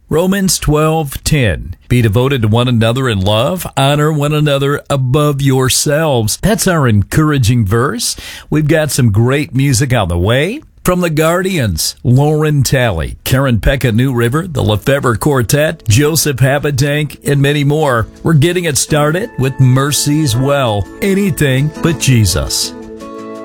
Romans 12:10. Be devoted to one another in love. Honor one another above yourselves. That's our encouraging verse. We've got some great music on the way. From the Guardians, Lauren Talley, Karen Pekka New River, the Lefebvre Quartet, Joseph Habitank, and many more. We're getting it started with Mercy's Well. Anything but Jesus.